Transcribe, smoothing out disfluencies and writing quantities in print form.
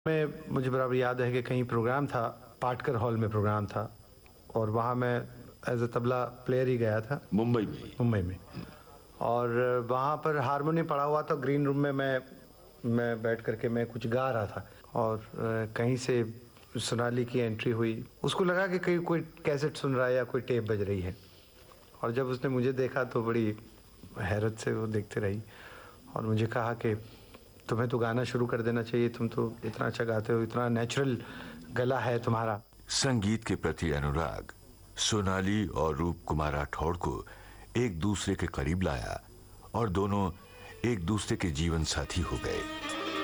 में मुझे बराबर याद है कि कहीं प्रोग्राम था, पाटकर हॉल में प्रोग्राम था और वहाँ मैं एज अ तबला प्लेयर ही गया था। मुंबई में और वहाँ पर हारमोनियम पड़ा हुआ था। ग्रीन रूम में मैं बैठ करके मैं कुछ गा रहा था और कहीं से सोनाली की एंट्री हुई। उसको लगा कि कहीं कोई कैसेट सुन रहा है या कोई टेप बज रही है और जब उसने मुझे देखा तो बड़ी हैरत से वो देखते रही और मुझे कहा कि तुम्हें तो गाना शुरू कर देना चाहिए, तुम तो इतना अच्छा गाते हो, इतना नेचुरल गला है तुम्हारा। संगीत के प्रति अनुराग सोनाली और रूप कुमार राठौड़ को एक दूसरे के करीब लाया और दोनों एक दूसरे के जीवन साथी हो गए।